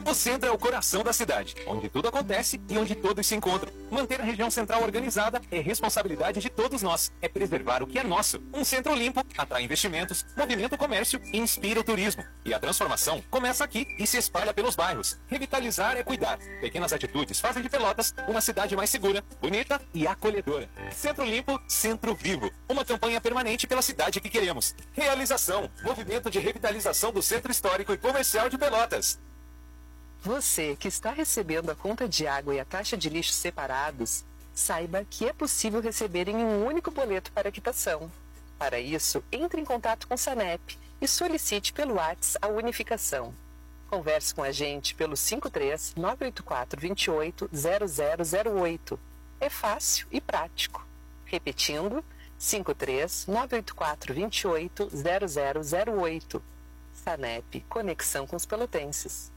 O centro é o coração da cidade, onde tudo acontece e onde todos se encontram. Manter a região central organizada é responsabilidade de todos nós. É preservar o que é nosso. Um centro limpo atrai investimentos, movimenta o comércio e inspira o turismo. E a transformação começa aqui e se espalha pelos bairros. Revitalizar é cuidar. Pequenas atitudes fazem de Pelotas uma cidade mais segura, bonita e acolhedora. Centro limpo, centro vivo. Uma campanha permanente pela cidade que queremos. Realização, movimento de revitalização do Centro Histórico e Comercial de Pelotas. Você que está recebendo a conta de água e a taxa de lixo separados, saiba que é possível receber em um único boleto para quitação. Para isso, entre em contato com o SANEP e solicite pelo WhatsApp a unificação. Converse com a gente pelo 53 984 28 0008. É fácil e prático. Repetindo, 53 984 28 0008. SANEP, conexão com os pelotenses.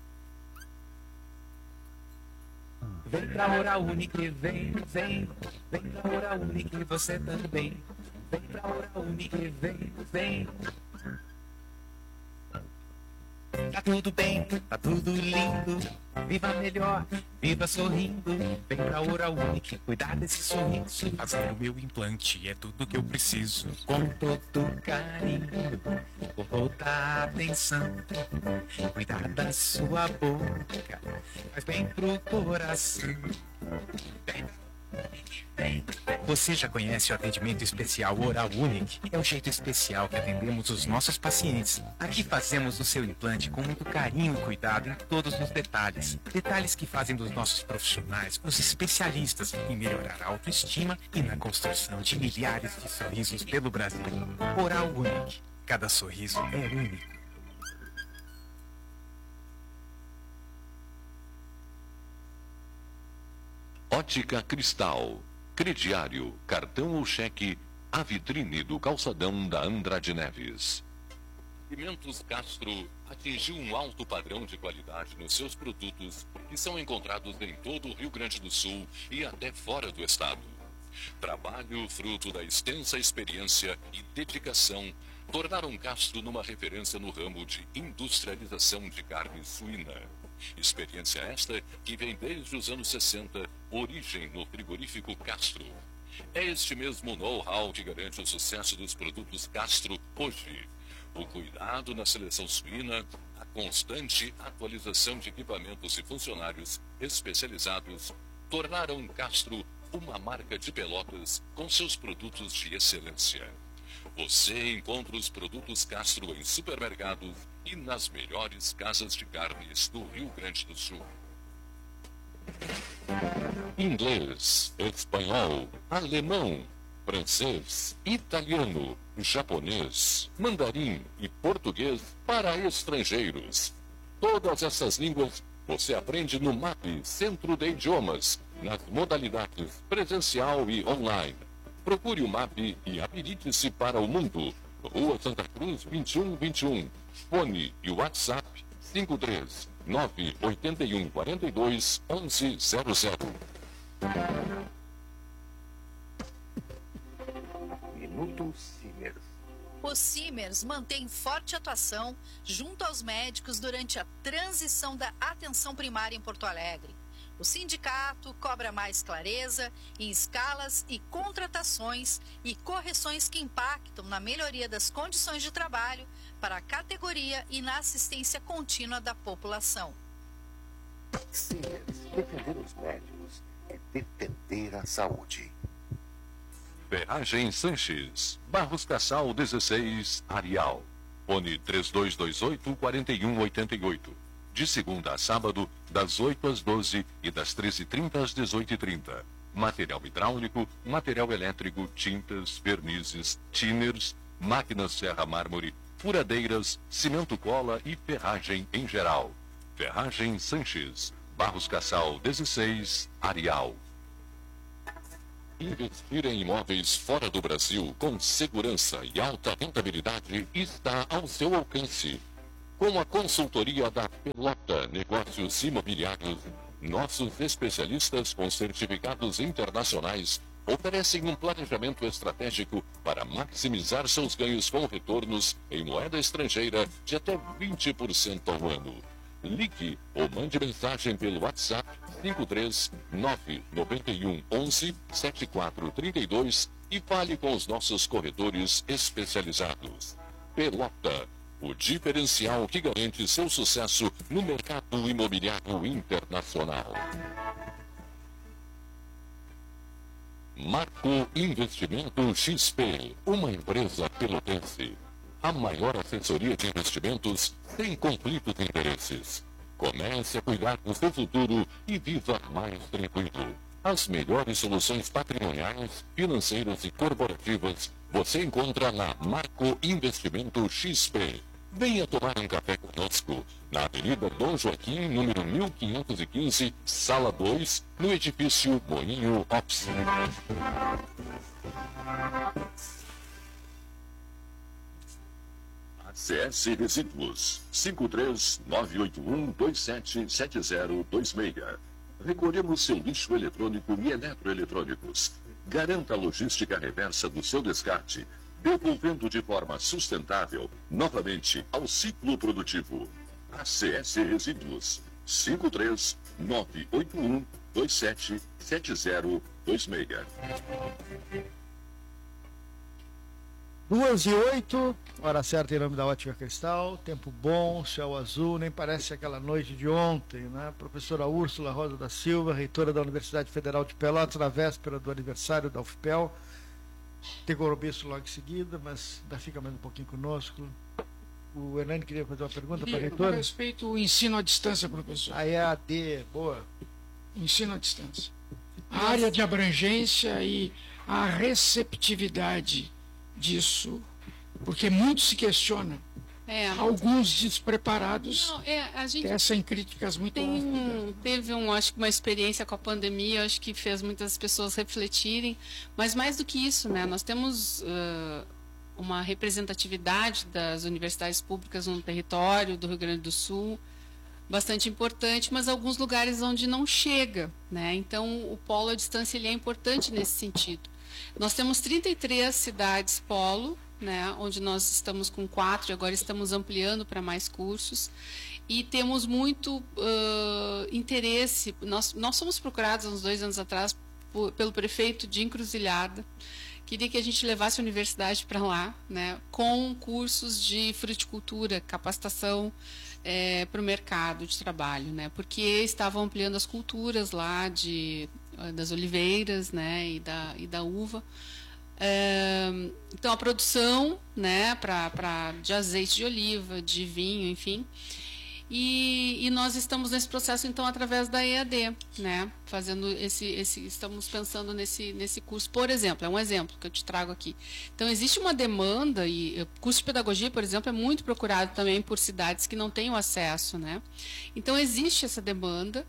Vem pra Oral Unique, vem pra Oral Unique, você também. Vem pra Oral Unique, vem. Tá tudo bem, tá tudo lindo. Viva melhor, viva sorrindo. Vem pra Oral Unique, cuidar desse sorriso. Fazer o meu implante é tudo que eu preciso. Com todo carinho, vou voltar atenção. Cuidar da sua boca, faz bem pro coração. Vem. Você já conhece o atendimento especial Oral Unique? É o jeito especial que atendemos os nossos pacientes. Aqui fazemos o seu implante com muito carinho e cuidado em todos os detalhes. Detalhes que fazem dos nossos profissionais os especialistas em melhorar a autoestima e na construção de milhares de sorrisos pelo Brasil. Oral Unique. Cada sorriso é único. Ótica Cristal, crediário, cartão ou cheque, a vitrine do calçadão da Andrade Neves. Alimentos Castro atingiu um alto padrão de qualidade nos seus produtos que são encontrados em todo o Rio Grande do Sul e até fora do estado. Trabalho fruto da extensa experiência e dedicação tornaram Castro numa referência no ramo de industrialização de carne suína. Experiência esta que vem desde os anos 60, origem no frigorífico Castro. É este mesmo know-how que garante o sucesso dos produtos Castro hoje. O cuidado na seleção suína, a constante atualização de equipamentos e funcionários especializados tornaram Castro uma marca de Pelotas com seus produtos de excelência. Você encontra os produtos Castro em supermercados e nas melhores casas de carnes do Rio Grande do Sul. Inglês, espanhol, alemão, francês, italiano, japonês, mandarim e português para estrangeiros. Todas essas línguas você aprende no MAP Centro de Idiomas, nas modalidades presencial e online. Procure o MAP e habilite-se para o mundo. Rua Santa Cruz, 2121. Fone e WhatsApp 53 981 42 1100. Minuto Simers. O Simers mantém forte atuação junto aos médicos durante a transição da atenção primária em Porto Alegre. O sindicato cobra mais clareza em escalas e contratações e correções que impactam na melhoria das condições de trabalho para a categoria e na assistência contínua da população. Simers, defender os médicos é defender a saúde. Ferragem Sanches, Barros Cassal 16, Arial. Fone 3228-4188. De segunda a sábado, das 8 às 12 e das 13h30 às 18h30. Material hidráulico, material elétrico, tintas, vernizes, tinners, máquinas serra-mármore, furadeiras, cimento cola e ferragem em geral. Ferragem Sanches, Barros Cassal 16, Arial. Investir em imóveis fora do Brasil com segurança e alta rentabilidade está ao seu alcance. Com a consultoria da Pelota Negócios Imobiliários, nossos especialistas com certificados internacionais oferecem um planejamento estratégico para maximizar seus ganhos com retornos em moeda estrangeira de até 20% ao ano. Ligue ou mande mensagem pelo WhatsApp 53991117432 e fale com os nossos corretores especializados. Pelota, o diferencial que garante seu sucesso no mercado imobiliário internacional. Marco Investimento XP, uma empresa pelotense. A maior assessoria de investimentos sem conflito de interesses. Comece a cuidar do seu futuro e viva mais tranquilo. As melhores soluções patrimoniais, financeiras e corporativas você encontra na Marco Investimento XP. Venha tomar um café conosco na Avenida Dom Joaquim, número 1515, Sala 2, no edifício Moinho Ops. CS Resíduos 53981277026. Recolhemos seu lixo eletrônico e eletroeletrônicos. Garanta a logística reversa do seu descarte, devolvendo de forma sustentável novamente ao ciclo produtivo. ACS Resíduos 53981277026. 2h08, hora certa em nome da Ótica Cristal, tempo bom, céu azul, nem parece aquela noite de ontem, né? Professora Úrsula Rosa da Silva, reitora da Universidade Federal de Pelotas, na véspera do aniversário da UFPEL. Tem compromisso logo em seguida, mas ainda fica mais um pouquinho conosco. O Hernani queria fazer uma pergunta para a reitora? A respeito do ensino à distância, professor. A EAD, boa. Ensino à distância. A área de abrangência e a receptividade disso, porque muito se questiona. Alguns despreparados tecem críticas muito altas. Teve acho que uma experiência com a pandemia, acho que fez muitas pessoas refletirem, mas mais do que isso, né, nós temos uma representatividade das universidades públicas no território do Rio Grande do Sul bastante importante, mas alguns lugares onde não chega, né? Então o polo à distância ele é importante nesse sentido. Nós temos 33 cidades polo, né, onde nós estamos com 4 e agora estamos ampliando para mais cursos. E temos muito interesse. Nós fomos procurados há uns 2 anos atrás pelo prefeito de Encruzilhada. Queria que a gente levasse a universidade para lá, né, com cursos de fruticultura, capacitação para o mercado de trabalho, né, porque estavam ampliando as culturas lá das oliveiras, né, e da uva. Então a produção, né, de azeite de oliva, de vinho, enfim. E nós estamos nesse processo então através da EAD, né, fazendo estamos pensando nesse curso, por exemplo, é um exemplo que eu te trago aqui. Então existe uma demanda e o curso de pedagogia, por exemplo, é muito procurado também por cidades que não têm o acesso, né. Então existe essa demanda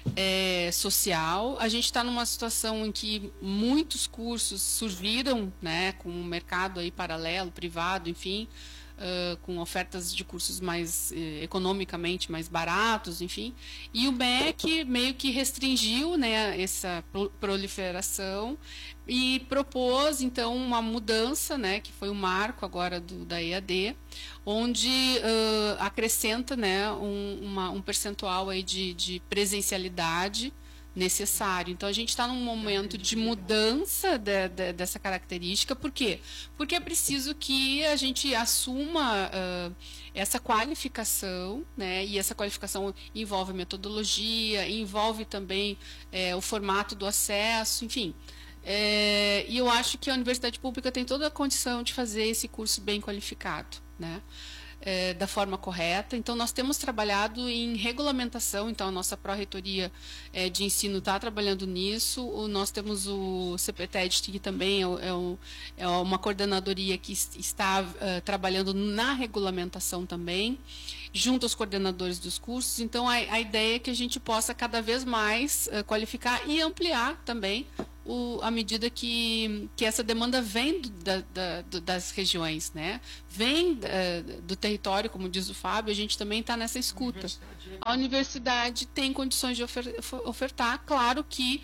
social. A gente está numa situação em que muitos cursos surgiram, né, com um mercado aí paralelo, privado, enfim, com ofertas de cursos mais economicamente mais baratos, enfim, e o MEC meio que restringiu, né, essa proliferação e propôs então uma mudança, né, que foi o marco agora da EAD, onde acrescenta, né, um percentual aí de presencialidade necessário. Então a gente está num momento de mudança dessa característica. Por quê? Porque é preciso que a gente assuma essa qualificação, né? E essa qualificação envolve metodologia, envolve também o formato do acesso, enfim. E eu acho que a universidade pública tem toda a condição de fazer esse curso bem qualificado, né? Da forma correta. Então nós temos trabalhado em regulamentação, então a nossa pró-reitoria de ensino está trabalhando nisso. Nós temos o CPTED, que também é uma coordenadoria que está trabalhando na regulamentação também, junto aos coordenadores dos cursos. Então a ideia é que a gente possa cada vez mais qualificar e ampliar também à medida que essa demanda vem das regiões, né? Vem do território, como diz o Fábio, a gente também está nessa escuta. A universidade tem condições de ofertar, claro que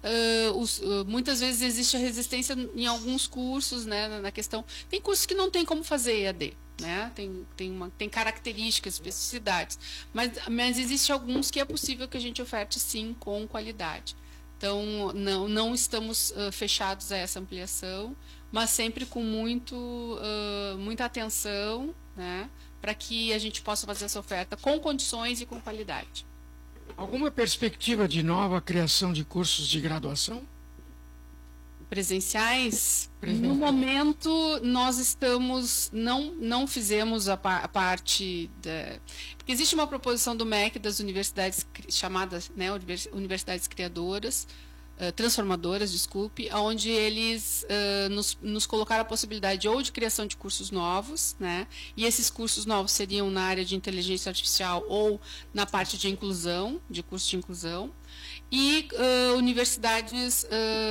muitas vezes existe a resistência em alguns cursos, né, na questão. Tem cursos que não tem como fazer EAD, né? Tem características, especificidades, mas existe alguns que é possível que a gente oferte sim com qualidade. Então não estamos fechados a essa ampliação, mas sempre com muita atenção, né? Para que a gente possa fazer essa oferta com condições e com qualidade. Alguma perspectiva de nova criação de cursos de graduação? Presenciais? No momento, nós estamos, não fizemos a parte porque existe uma proposição do MEC das universidades chamadas, né, universidades criadoras, transformadoras, desculpe, onde eles nos colocaram a possibilidade ou de criação de cursos novos, né, e esses cursos novos seriam na área de inteligência artificial ou na parte de inclusão, de curso de inclusão, e universidades...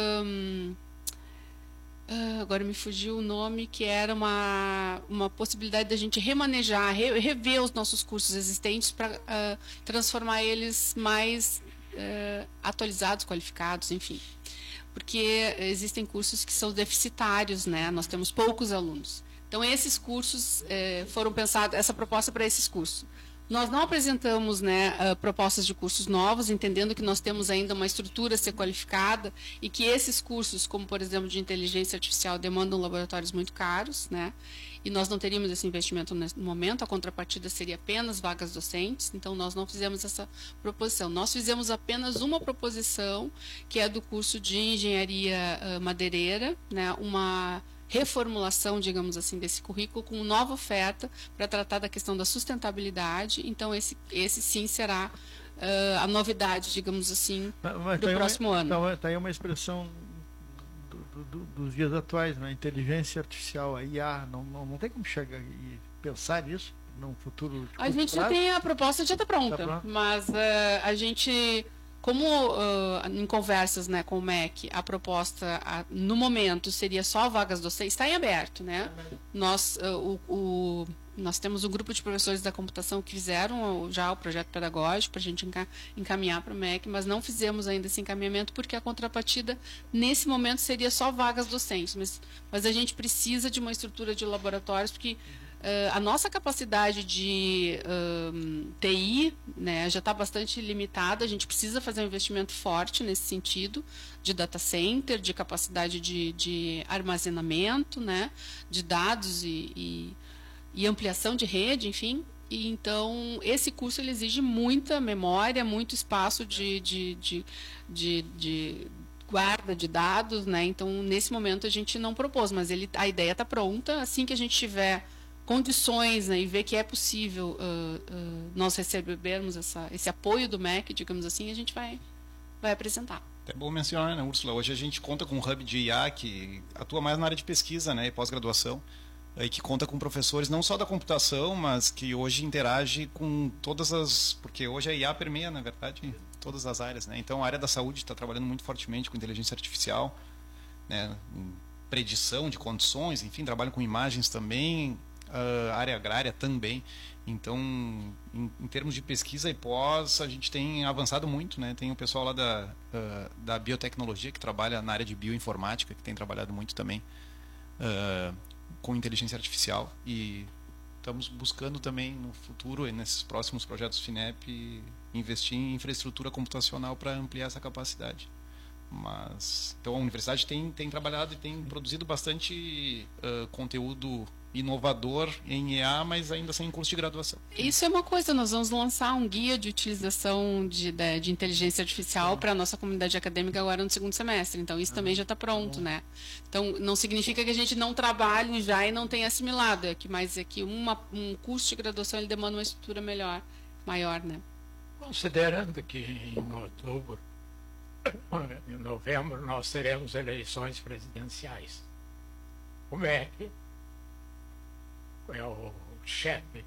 agora me fugiu o nome, que era uma possibilidade da gente remanejar, rever os nossos cursos existentes para transformar eles mais atualizados, qualificados, enfim. Porque existem cursos que são deficitários, né? Nós temos poucos alunos. Então, esses cursos foram pensados, essa proposta para esses cursos. Nós não apresentamos, né, propostas de cursos novos, entendendo que nós temos ainda uma estrutura a ser qualificada e que esses cursos, como por exemplo de inteligência artificial, demandam laboratórios muito caros, né? E nós não teríamos esse investimento no momento, a contrapartida seria apenas vagas docentes, então nós não fizemos essa proposição. Nós fizemos apenas uma proposição, que é do curso de engenharia madeireira, né, uma reformulação, digamos assim, desse currículo com nova oferta para tratar da questão da sustentabilidade. Então, esse sim será a novidade, digamos assim, do próximo ano. Está aí uma expressão dos dias atuais, né? Inteligência artificial, a IA, não tem como chegar e pensar nisso num futuro de a gente já tem a proposta, já está pronta, mas a gente... Como em conversas, né, com o MEC, a proposta, no momento, seria só vagas docentes, está em aberto, né? Nós temos um grupo de professores da computação que fizeram já o projeto pedagógico para a gente encaminhar para o MEC, mas não fizemos ainda esse encaminhamento porque a contrapartida, nesse momento, seria só vagas docentes. Mas a gente precisa de uma estrutura de laboratórios, porque... a nossa capacidade de TI, né, já está bastante limitada, a gente precisa fazer um investimento forte nesse sentido, de data center, de capacidade de armazenamento, né, de dados e ampliação de rede, enfim. E, então, esse curso ele exige muita memória, muito espaço de guarda de dados, né? Então, nesse momento a gente não propôs, mas a ideia está pronta. Assim que a gente tiver condições, né, e ver que é possível nós recebermos esse apoio do MEC, digamos assim, a gente vai apresentar. É bom mencionar, né, Úrsula? Hoje a gente conta com um hub de IA que atua mais na área de pesquisa, né, e pós-graduação, e que conta com professores não só da computação, mas que hoje interage com todas as... Porque hoje a IA permeia, na verdade, todas as áreas, né? Então a área da saúde está trabalhando muito fortemente com inteligência artificial, né, predição de condições, enfim, trabalham com imagens também, a área agrária também. Então, em termos de pesquisa e pós, a gente tem avançado muito, né? Tem o pessoal lá da biotecnologia que trabalha na área de bioinformática, que tem trabalhado muito também com inteligência artificial, e estamos buscando também no futuro, nesses próximos projetos FINEP, investir em infraestrutura computacional para ampliar essa capacidade. Mas, então a universidade tem trabalhado e tem produzido bastante conteúdo inovador em EA, mas ainda sem curso de graduação. Isso é uma coisa, nós vamos lançar um guia de utilização de inteligência artificial para a nossa comunidade acadêmica agora no segundo semestre, então isso também já está pronto, né? Então não significa que a gente não trabalhe já e não tenha assimilado, mas é que um curso de graduação ele demanda uma estrutura maior, né? Considerando que em outubro, em novembro, nós teremos eleições presidenciais, o MEC é o chefe.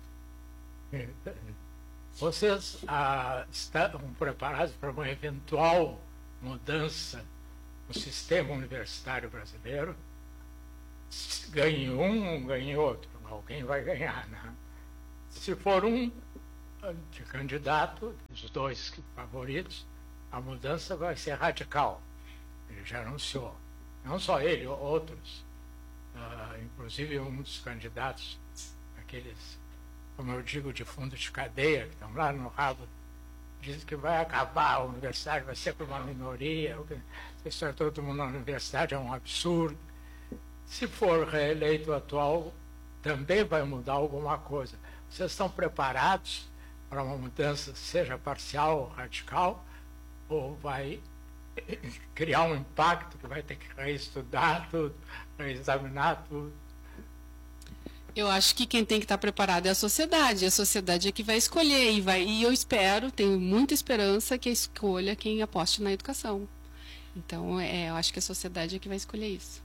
Vocês estão preparados para uma eventual mudança no sistema universitário brasileiro? Ganhe um, ganhe outro. Alguém vai ganhar, né? Se for um de candidato, os dois favoritos, a mudança vai ser radical. Ele já anunciou. Não só ele, outros. Inclusive um dos candidatos aqueles, como eu digo, de fundo de cadeia, que estão lá no rabo, dizem que vai acabar a universidade, vai ser para uma minoria, isso é todo mundo na universidade, é um absurdo. Se for reeleito o atual, também vai mudar alguma coisa. Vocês estão preparados para uma mudança, seja parcial ou radical, ou vai criar um impacto que vai ter que reestudar tudo, reexaminar tudo? Eu acho que quem tem que estar preparado é a sociedade é que vai escolher, e eu espero, tenho muita esperança que escolha quem aposte na educação. Então, eu acho que a sociedade é que vai escolher isso.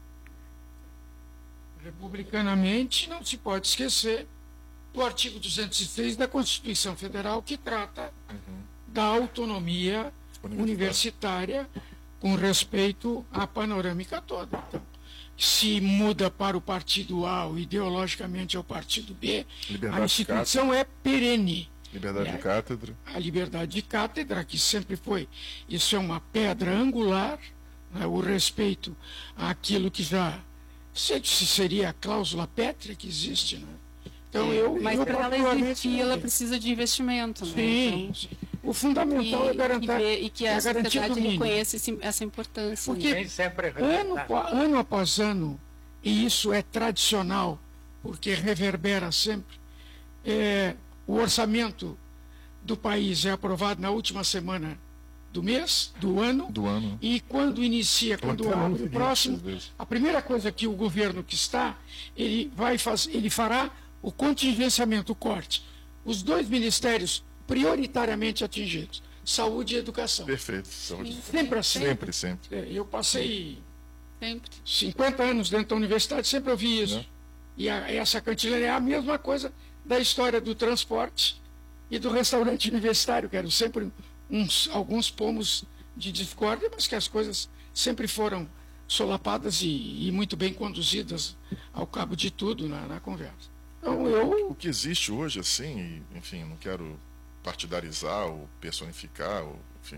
Republicanamente, não se pode esquecer do artigo 206 da Constituição Federal, que trata da autonomia universitária com respeito à panorâmica toda. Então, se muda para o partido A ou ideologicamente ao partido B, a instituição é perene. Liberdade de cátedra. A liberdade de cátedra, que sempre foi, isso é uma pedra angular, né, o respeito àquilo que já seria a cláusula pétrea que existe, né? Então, mas para ela existir, ela precisa de investimento. Né? Sim, então, sim. O fundamental é garantir. E que a sociedade reconheça essa importância. Porque ano após ano, e isso é tradicional, porque reverbera sempre, o orçamento do país é aprovado na última semana do mês, do ano, e quando abre o próximo, a primeira coisa que o governo que está, ele fará o contingenciamento, o corte. Os dois ministérios prioritariamente atingidos, saúde e educação. Perfeito. Saúde. Sempre assim. Sempre. Eu passei 50 anos dentro da universidade, sempre ouvi isso. E essa cantileira é a mesma coisa da história do transporte e do restaurante universitário, que eram sempre alguns pomos de discórdia, mas que as coisas sempre foram solapadas e muito bem conduzidas ao cabo de tudo na conversa. Então, o que existe hoje, assim, enfim, não quero partidarizar ou personificar, enfim,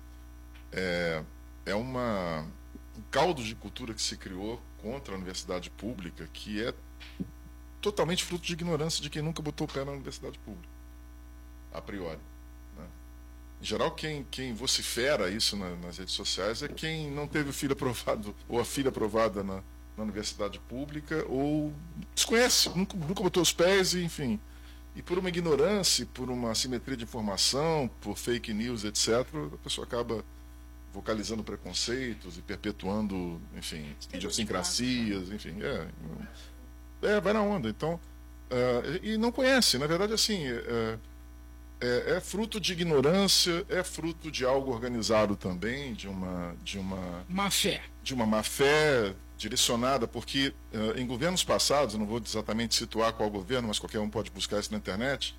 é um caldo de cultura que se criou contra a universidade pública, que é totalmente fruto de ignorância de quem nunca botou o pé na universidade pública, a priori. Né? Em geral, quem vocifera isso nas redes sociais é quem não teve o filho aprovado ou a filha aprovada na universidade pública, ou desconhece, nunca botou os pés, enfim. E por uma ignorância, por uma assimetria de informação, por fake news, etc., a pessoa acaba vocalizando preconceitos e perpetuando, enfim, idiosincrasias, enfim, vai na onda. Então, e não conhece, na verdade, assim, é fruto de ignorância, é fruto de algo organizado também, de uma má fé. De uma má fé direcionada, porque em governos passados, eu não vou exatamente situar qual governo, mas qualquer um pode buscar isso na internet,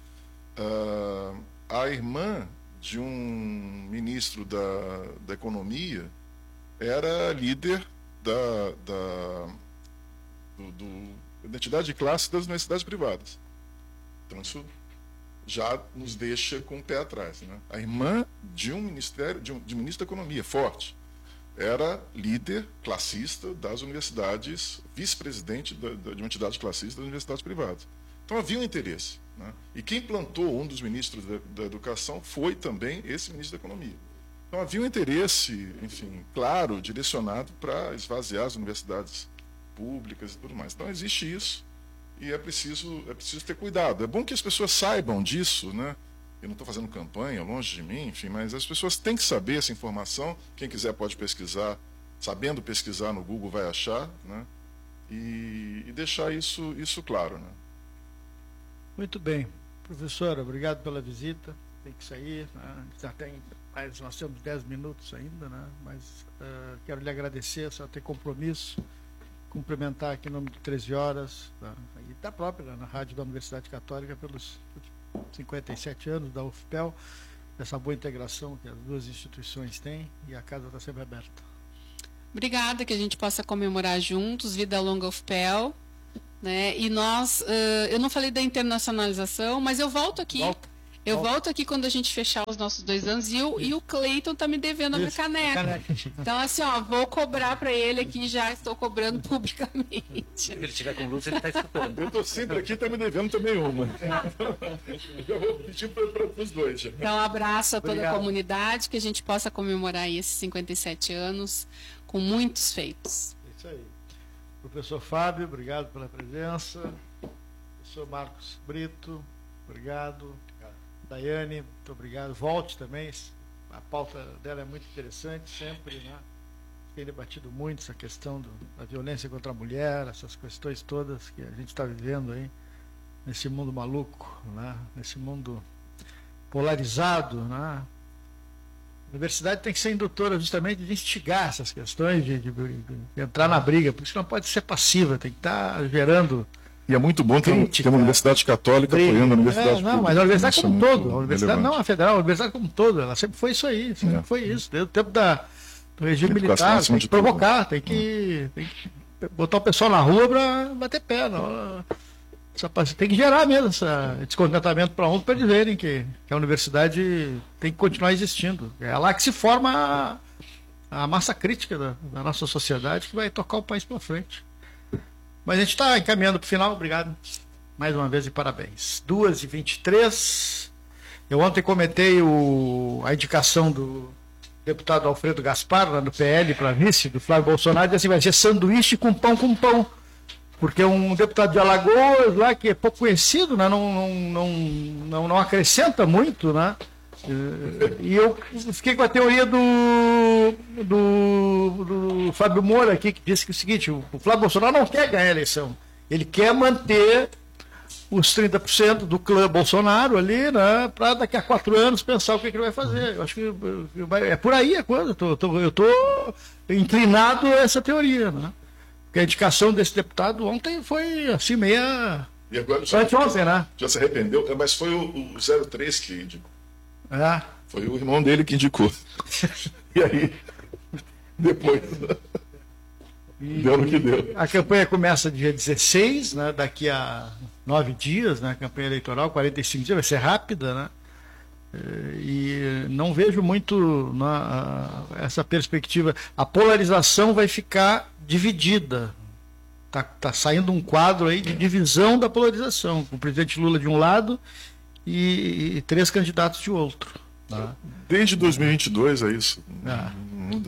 a irmã de um ministro da economia era líder da identidade de classe das universidades privadas. Então isso já nos deixa com o pé atrás. Né? A irmã de um ministério, de ministro da economia forte, era líder classista das universidades, vice-presidente de uma entidade classista das universidades privadas. Então havia um interesse. Né? E quem plantou um dos ministros da educação foi também esse ministro da economia. Então havia um interesse, enfim, claro, direcionado para esvaziar as universidades públicas e tudo mais. Então existe isso e é preciso ter cuidado. É bom que as pessoas saibam disso, né? Eu não estou fazendo campanha, longe de mim, enfim, mas as pessoas têm que saber essa informação. Quem quiser pode pesquisar, sabendo pesquisar no Google vai achar, né? E deixar isso claro, né? Muito bem. Professora, obrigado pela visita. Tem que sair, né? Mas nós temos 10 minutos ainda, né? Mas quero lhe agradecer, só ter compromisso, cumprimentar aqui em nome de 13 Horas, e da própria, na Rádio da Universidade Católica, pelos 57 anos da UFPEL, essa boa integração que as duas instituições têm, e a casa está sempre aberta. Obrigada, que a gente possa comemorar juntos, Vida Longa UFPEL, né? E nós, eu não falei da internacionalização, mas eu volto aqui. Eu volto aqui quando a gente fechar os nossos 2 anos e o Cleiton tá me devendo a minha caneca. Então, assim, ó, vou cobrar para ele aqui, já estou cobrando publicamente. Se ele estiver com luz, ele está escutando. Eu estou sempre aqui, tá me devendo também uma. Eu vou pedir para os dois. Já. Então, um abraço a toda a comunidade, que a gente possa comemorar aí esses 57 anos com muitos feitos. Isso aí. Professor Fábio, obrigado pela presença. Professor Marcos Brito, obrigado. Daiane, muito obrigado. Volte também, a pauta dela é muito interessante, sempre, né? Tem debatido muito essa questão da violência contra a mulher, essas questões todas que a gente está vivendo aí, nesse mundo maluco, né? Nesse mundo polarizado, né? A universidade tem que ser indutora justamente de instigar essas questões, de entrar na briga, por isso não pode ser passiva, tem que estar gerando. E é muito bom ter uma universidade católica apoiando a universidade pública. Não, mas a universidade como um todo, a universidade não a federal, a universidade como um todo, ela sempre foi isso aí, sempre foi isso, desde o tempo do regime militar, tem que provocar, tem que botar o pessoal na rua para bater pé, não, tem que gerar mesmo esse descontentamento para ontem para eles verem que a universidade tem que continuar existindo. É lá que se forma a massa crítica da nossa sociedade que vai tocar o país para frente. Mas a gente está encaminhando para o final, obrigado mais uma vez e parabéns. 2h23, eu ontem comentei a indicação do deputado Alfredo Gaspar, lá do PL, para vice, do Flávio Bolsonaro, disse assim, vai ser sanduíche com pão, porque um deputado de Alagoas lá, que é pouco conhecido, né, não acrescenta muito, né? E eu fiquei com a teoria do Fábio Moura aqui, que disse que é o seguinte, o Flávio Bolsonaro não quer ganhar a eleição, ele quer manter os 30% do clã Bolsonaro ali, né, para daqui a 4 anos pensar o que ele vai fazer. Eu acho que é por aí a coisa, eu estou inclinado a essa teoria, né? Porque a indicação desse deputado ontem foi assim, meia... E agora ontem, né? Já se arrependeu, mas foi o 03 que indicou. Foi o irmão dele que indicou. E aí, depois, deu no que deu. A campanha começa dia 16, né, daqui a 9 dias, né, a campanha eleitoral, 45 dias, vai ser rápida, né? E não vejo muito essa perspectiva. A polarização vai ficar dividida. Tá saindo um quadro aí de divisão da polarização, com o presidente Lula de um lado e 3 candidatos de outro. Tá? Desde 2022 é isso. Não muda.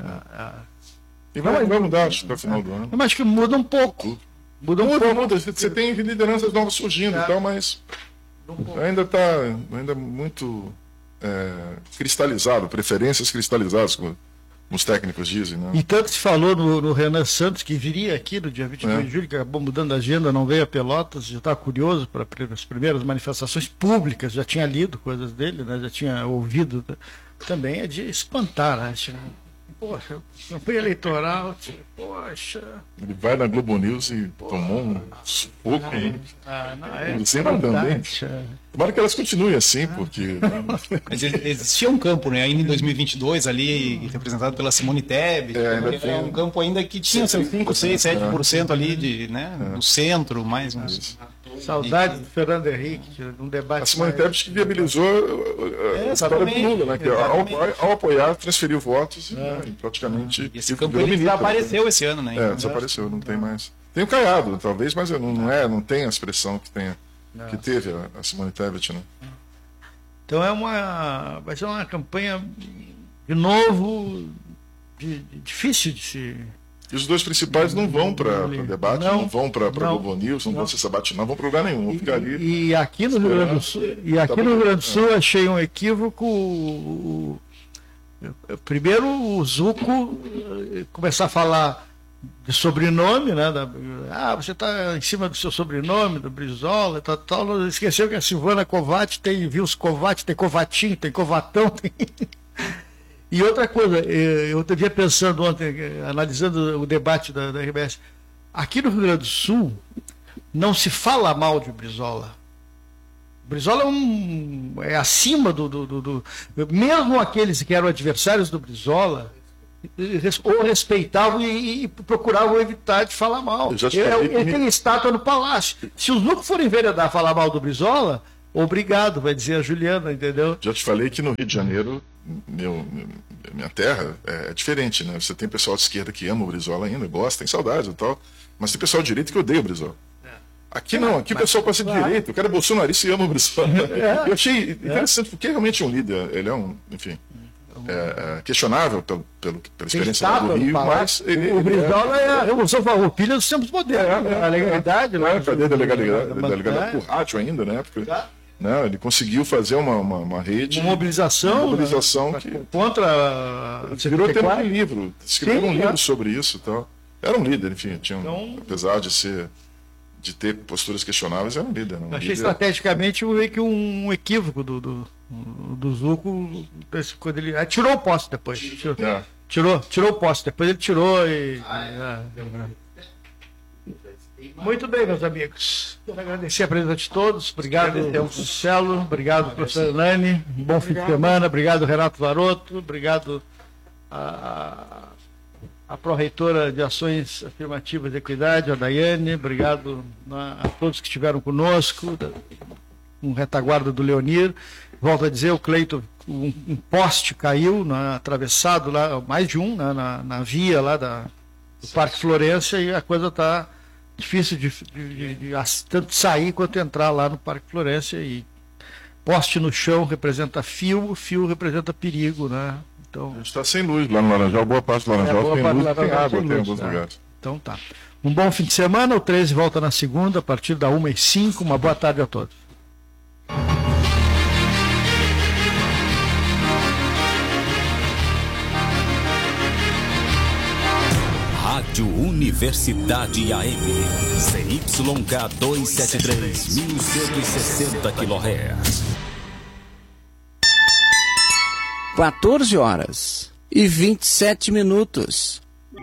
E vai mudar, acho, até o final do ano. Eu acho que muda um pouco. Muda. Você tem lideranças novas surgindo e tal, mas ainda está muito cristalizado, preferências cristalizadas, como os técnicos dizem. Né? E tanto se falou no Renan Santos, que viria aqui no dia 22 de julho, que acabou mudando a agenda, não veio a Pelotas, já estava curioso para as primeiras manifestações públicas, já tinha lido coisas dele, né? Já tinha ouvido. Também é de espantar, acho. Poxa, campanha eleitoral, poxa. Ele vai na Globo News e tomou um pouco. Sempre também. Tomara que elas continuem assim, porque. Mas existia um campo, né? Ainda em 2022, ali, representado pela Simone Tebet. É um campo ainda que tinha seus 5, 6, 7% ali no centro, mais uns. Saudade do Fernando Henrique, um debate. A Simone Tebet que viabilizou a história do Lula, né? Que ao apoiar, transferiu votos e praticamente. E esse campo ele desapareceu esse ano, né? Desapareceu, não tem mais. Tem o Caiado, talvez, mas não tem a expressão que teve a Simone Tebet, né? Então vai ser uma campanha, de novo, difícil de se. E os 2 principais não vão para debate, não vão para Globo News, não vão se sabatinar, não vão para lugar nenhum, vão ficar ali. E aqui no Rio Grande do Sul, no Rio Grande do Sul achei um equívoco. Primeiro o Zuco começar a falar de sobrenome, né? Você está em cima do seu sobrenome, do Brizola, tal. Esqueceu que a Silvana Covatti tem Vils Covatti, tem Covatinho, tem Covatão, tem. E outra coisa, eu estava pensando ontem, analisando o debate da RBS, aqui no Rio Grande do Sul não se fala mal de Brizola. Brizola é acima do. Mesmo aqueles que eram adversários do Brizola o respeitavam e procuravam evitar de falar mal. Ele tem estátua no palácio. Se os lucros forem enveredar falar mal do Brizola, obrigado, vai dizer a Juliana, entendeu? Já te falei que no Rio de Janeiro, minha terra, é diferente, né? Você tem pessoal de esquerda que ama o Brizola ainda, gosta, tem saudade e tal, mas tem pessoal de direita que odeia o Brizola. Aqui não, aqui o pessoal passa de direita, o cara é bolsonarista e ama o Brizola. Eu achei interessante, porque realmente é um líder, ele é enfim, questionável pela experiência do Rio, mas o Brizola é a Revolução Farroupilha dos tempos modernos, a legalidade, né? Cadê a legalidade por rádio ainda, né? Porque, né, ele conseguiu fazer uma rede, uma mobilização que contra virou tema de livro, escreveu um livro sobre isso e tal. Era um líder, enfim, apesar de ter posturas questionáveis, era um líder. Achei estrategicamente um equívoco do Zucco, quando ele tirou o poste depois. Tirou o poste, depois ele tirou e... Muito bem, meus amigos. Quero agradecer a presença de todos. Obrigado, Marcelo. Obrigado, professor Hernani. Um bom fim de semana. Obrigado, Renato Varoto. Obrigado a pró-reitora de Ações Afirmativas de Equidade, a Daiane. Obrigado a todos que estiveram conosco. Um retaguarda do Leonir. Volto a dizer, o Cleito, um poste caiu, atravessado lá, mais de um, na via lá do Parque Florência, e a coisa está difícil de tanto sair quanto entrar lá no Parque Florência. E poste no chão representa fio representa perigo, né? Então, a gente está sem luz lá no Laranjal, boa parte do Laranjal tem luz, tem água, tem alguns lugares. Então tá. Um bom fim de semana, o 13 volta na segunda, a partir da 1h05. Uma boa tarde a todos. Rádio Universidade AM, CYK 273, 1160 kHz. 14h27.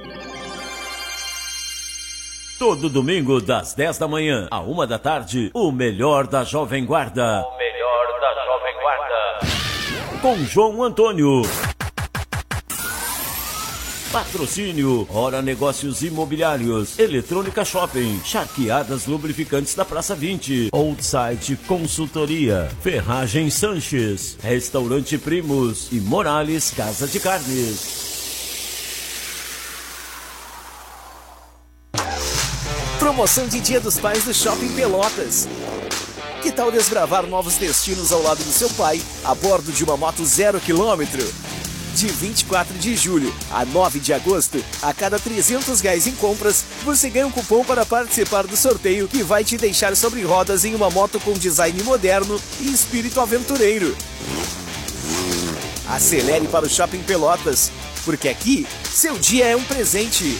Todo domingo, das 10 da manhã à 1 da tarde, o melhor da Jovem Guarda. Com João Antônio. Patrocínio, Hora Negócios Imobiliários, Eletrônica Shopping, Charqueadas Lubrificantes da Praça 20, Outside Consultoria, Ferragem Sanches, Restaurante Primos e Morales Casa de Carnes. Promoção de Dia dos Pais do Shopping Pelotas. Que tal desbravar novos destinos ao lado do seu pai, a bordo de uma moto 0 km? De 24 de julho a 9 de agosto, a cada R$300 em compras, você ganha um cupom para participar do sorteio que vai te deixar sobre rodas em uma moto com design moderno e espírito aventureiro. Acelere para o Shopping Pelotas, porque aqui, seu dia é um presente.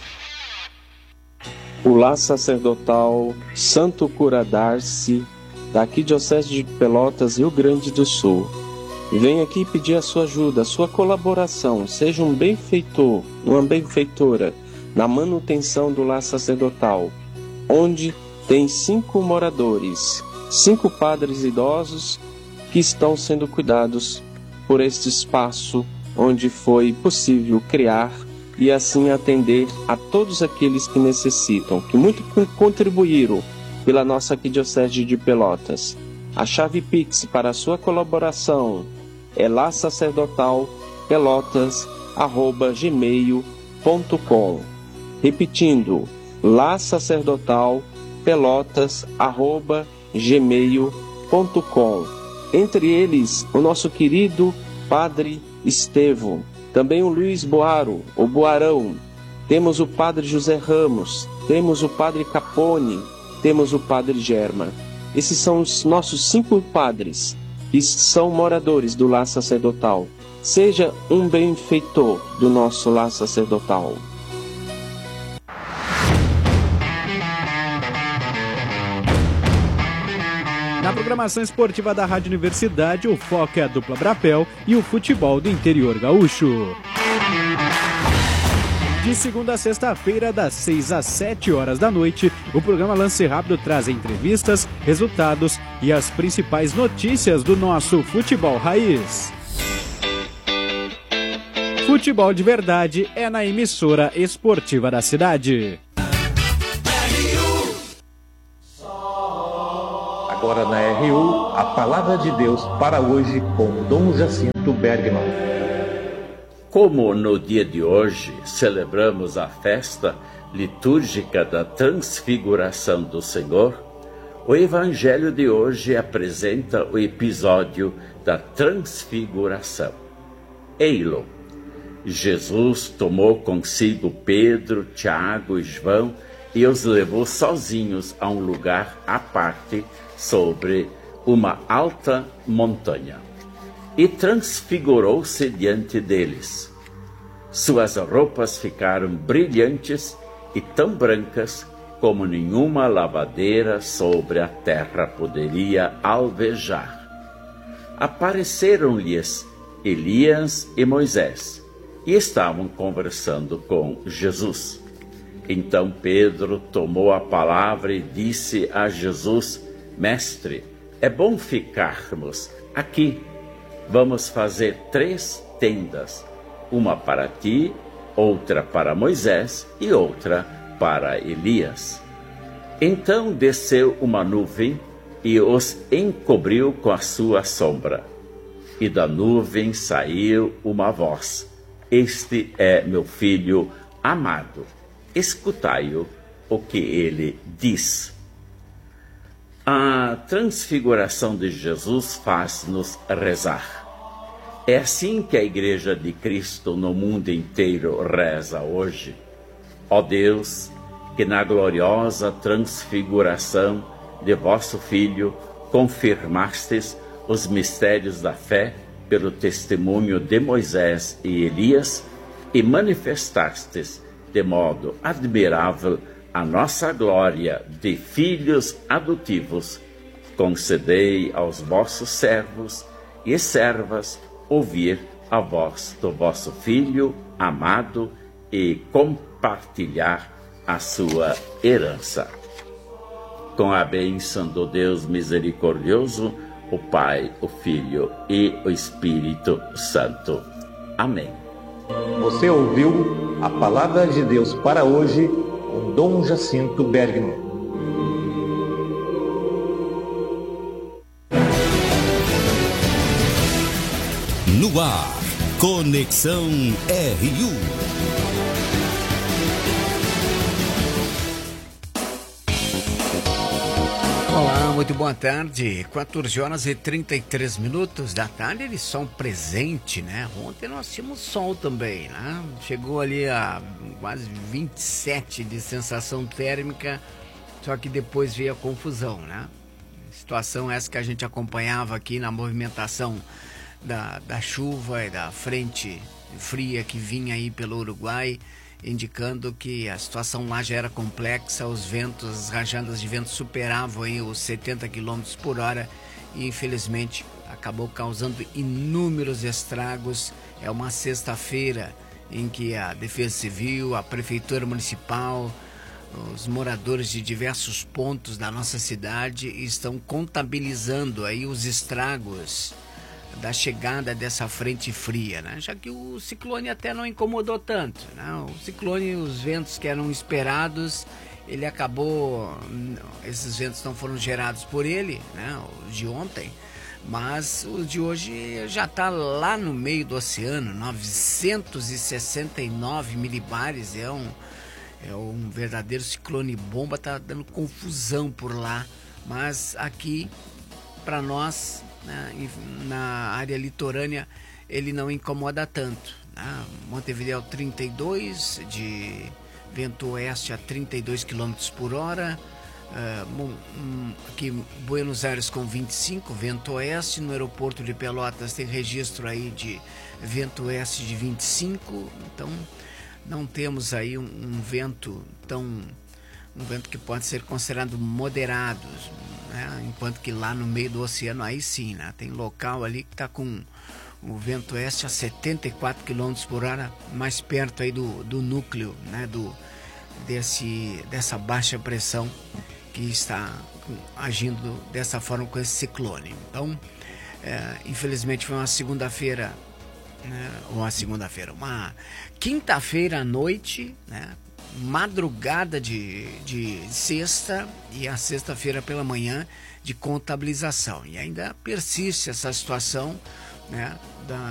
O Lar Sacerdotal Santo Cura Darcy, da Arquidiocese de Pelotas, Rio Grande do Sul. Vem aqui pedir a sua ajuda, a sua colaboração. Seja um benfeitor, uma benfeitora na manutenção do lar sacerdotal, onde tem 5 moradores, 5 padres idosos que estão sendo cuidados por este espaço onde foi possível criar e assim atender a todos aqueles que necessitam, que muito contribuíram pela nossa Arquidiocese de Pelotas. A chave Pix para a sua colaboração é lasacerdotalpelotas@gmail.com. Repetindo, lasacerdotalpelotas@gmail.com. Entre eles, o nosso querido Padre Estevão, também o Luiz Boaro, o Boarão, temos o Padre José Ramos, temos o Padre Capone, temos o Padre Germa. Esses são os nossos 5 padres que são moradores do lar sacerdotal. Seja um benfeitor do nosso lar sacerdotal. Na programação esportiva da Rádio Universidade, o foco é a dupla Brapel e o futebol do interior gaúcho. De segunda a sexta-feira, das 6 às 7 horas da noite, o programa Lance Rápido traz entrevistas, resultados e as principais notícias do nosso futebol raiz. Futebol de verdade é na emissora esportiva da cidade. agora na RU, a Palavra de Deus para hoje com Dom Jacinto Bergman. Como no dia de hoje celebramos a festa litúrgica da Transfiguração do Senhor, o Evangelho de hoje apresenta o episódio da Transfiguração. Ei-lo! Jesus tomou consigo Pedro, Tiago e João e os levou sozinhos a um lugar à parte sobre uma alta montanha. E transfigurou-se diante deles. Suas roupas ficaram brilhantes e tão brancas como nenhuma lavadeira sobre a terra poderia alvejar. Apareceram-lhes Elias e Moisés e estavam conversando com Jesus. Então Pedro tomou a palavra e disse a Jesus: Mestre, é bom ficarmos aqui. Vamos fazer 3 tendas, uma para ti, outra para Moisés e outra para Elias. Então desceu uma nuvem e os encobriu com a sua sombra. E da nuvem saiu uma voz: Este é meu filho amado. Escutai-o, o que ele diz. A transfiguração de Jesus faz-nos rezar. É assim que a Igreja de Cristo no mundo inteiro reza hoje. Ó Deus, que na gloriosa transfiguração de vosso Filho confirmastes os mistérios da fé pelo testemunho de Moisés e Elias e manifestastes de modo admirável a nossa glória de filhos adotivos, concedei aos vossos servos e servas ouvir a voz do vosso Filho amado e compartilhar a sua herança. Com a bênção do Deus misericordioso, o Pai, o Filho e o Espírito Santo. Amém. Você ouviu a Palavra de Deus para hoje com Dom Jacinto Bergman. No ar, Conexão RU. Olá, muito boa tarde. 14h33 da tarde, eles são presente, né? Ontem nós tínhamos sol também, né? Chegou ali a quase 27 de sensação térmica, só que depois veio a confusão, né? Situação essa que a gente acompanhava aqui na movimentação da chuva e da frente fria que vinha aí pelo Uruguai, indicando que a situação lá já era complexa, os ventos, as rajadas de vento superavam aí os 70 km por hora e infelizmente acabou causando inúmeros estragos. É uma sexta-feira em que a Defesa Civil, a Prefeitura Municipal, os moradores de diversos pontos da nossa cidade estão contabilizando aí os estragos da chegada dessa frente fria, né? Já que o ciclone até não incomodou tanto, né? O ciclone, os ventos que eram esperados, ele acabou, esses ventos não foram gerados por ele, né? Os de ontem, mas o de hoje já está lá no meio do oceano, 969 milibares, é um verdadeiro ciclone bomba, tá dando confusão por lá, mas aqui para nós, na área litorânea, ele não incomoda tanto, né? Montevidéu 32, de vento oeste a 32 km por hora, aqui Buenos Aires com 25, vento oeste. No aeroporto de Pelotas tem registro aí de vento oeste de 25, então não temos aí um vento que pode ser considerado moderado, né? Enquanto que lá no meio do oceano, aí sim, né? Tem local ali que está com o vento oeste a 74 km por hora, mais perto aí do núcleo, né? Dessa baixa pressão que está agindo dessa forma com esse ciclone. Então, infelizmente foi uma quinta-feira à noite, né? madrugada de sexta e a sexta-feira pela manhã de contabilização. E ainda persiste essa situação, né,